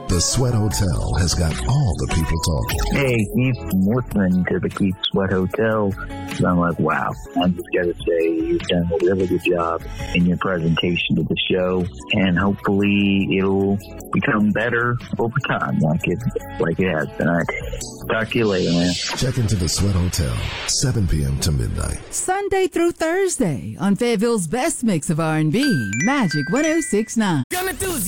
The Sweat Hotel has got all the people talking. Hey, Keith, I'm listening to the Keith Sweat Hotel. So I'm like, wow, I'm just got to say you've done a really good job in your presentation to the show, and hopefully it'll become better over time like it has been. All right. Talk to you later, man. Check into the Sweat Hotel, 7 p.m. to midnight. Sunday through Thursday on Fayetteville's best mix of R&B, Magic 106.9.